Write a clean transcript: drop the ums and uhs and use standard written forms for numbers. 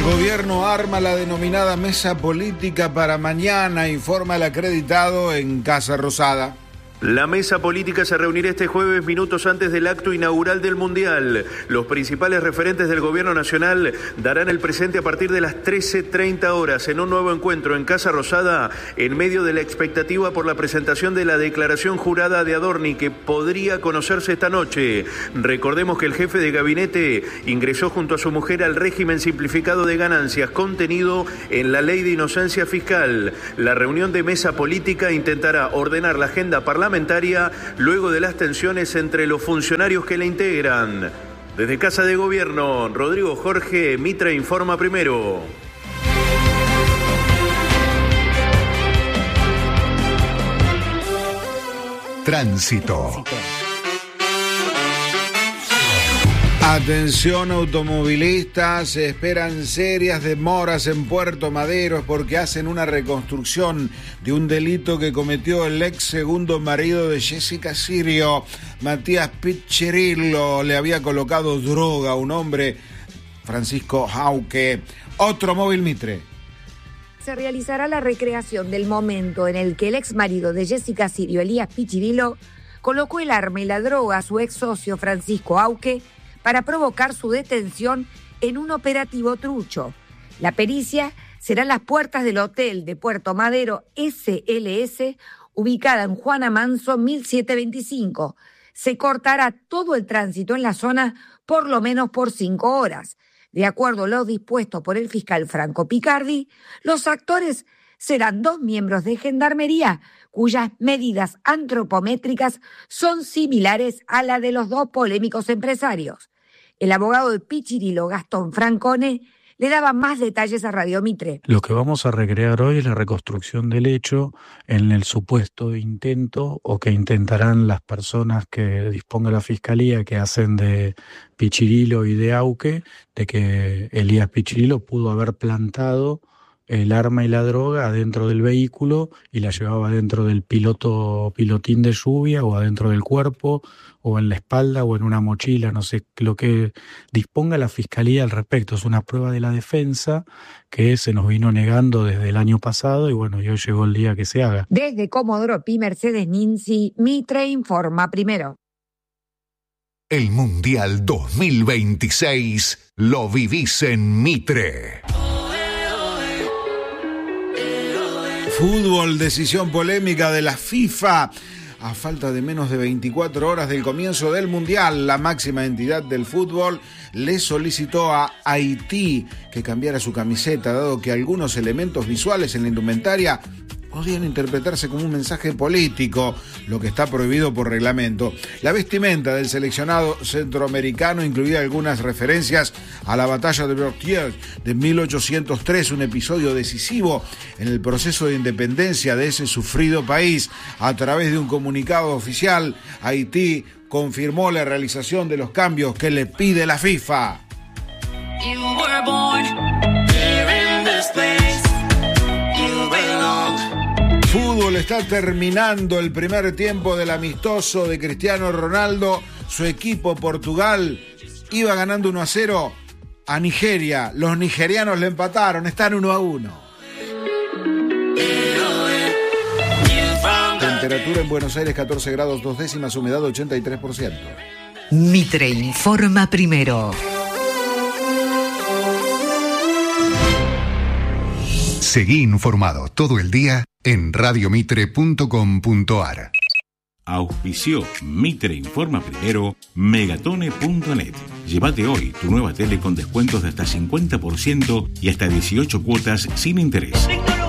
El gobierno arma la denominada mesa política para mañana, informa el acreditado en Casa Rosada. La mesa política se reunirá este jueves minutos antes del acto inaugural del Mundial. Los principales referentes del gobierno nacional darán el presente a partir de las 13:30 horas en un nuevo encuentro en Casa Rosada en medio de la expectativa por la presentación de la declaración jurada de Adorni que podría conocerse esta noche. Recordemos que el jefe de gabinete ingresó junto a su mujer al régimen simplificado de ganancias contenido en la Ley de Inocencia Fiscal. La reunión de mesa política intentará ordenar la agenda parlamentaria luego de las tensiones entre los funcionarios que la integran. Desde Casa de Gobierno, Rodrigo Jorge, Mitre informa primero. Tránsito. Atención automovilistas, se esperan serias demoras en Puerto Madero porque hacen una reconstrucción de un delito que cometió el ex segundo marido de Jessica Sirio, Matías Piccirillo. Le había colocado droga a un hombre, Francisco Hauke. Otro móvil Mitre. Se realizará la recreación del momento en el que el ex marido de Jessica Sirio, Elías Piccirillo, colocó el arma y la droga a su ex socio Francisco Hauke para provocar su detención en un operativo trucho. La pericia será en las puertas del hotel de Puerto Madero SLS, ubicada en Juana Manso 1725. Se cortará todo el tránsito en la zona por lo menos por 5 horas. De acuerdo a lo dispuesto por el fiscal Franco Picardi, los actores serán 2 miembros de Gendarmería, cuyas medidas antropométricas son similares a la de los 2 polémicos empresarios. El abogado de Piccirillo, Gastón Francone, le daba más detalles a Radio Mitre. Lo que vamos a recrear hoy es la reconstrucción del hecho en el supuesto intento o que intentarán las personas que disponga la Fiscalía que hacen de Piccirillo y de Hauke, de que Elías Piccirillo pudo haber plantado el arma y la droga adentro del vehículo y la llevaba adentro del pilotín de lluvia o adentro del cuerpo o en la espalda o en una mochila, no sé, lo que disponga la Fiscalía al respecto. Es una prueba de la defensa que se nos vino negando desde el año pasado y bueno, y hoy llegó el día que se haga. Desde Comodoro Pi, Mercedes Ninzi, Mitre informa primero. El Mundial 2026 lo vivís en Mitre. Fútbol, decisión polémica de la FIFA. A falta de menos de 24 horas del comienzo del Mundial, la máxima entidad del fútbol le solicitó a Haití que cambiara su camiseta, dado que algunos elementos visuales en la indumentaria podían interpretarse como un mensaje político, lo que está prohibido por reglamento. La vestimenta del seleccionado centroamericano incluía algunas referencias a la batalla de Berthier de 1803, un episodio decisivo en el proceso de independencia de ese sufrido país. A través de un comunicado oficial, Haití confirmó la realización de los cambios que le pide la FIFA. You were born here in this place. You belong. Fútbol, está terminando el primer tiempo del amistoso de Cristiano Ronaldo. Su equipo Portugal iba ganando 1-0 a Nigeria. Los nigerianos le empataron, están 1-1. Temperatura en Buenos Aires 14 grados 2 décimas, humedad 83%. Mitre informa primero. Seguí informado todo el día en radiomitre.com.ar. Auspició Mitre informa primero Megatone.net. Llévate hoy tu nueva tele con descuentos de hasta 50% y hasta 18 cuotas sin interés.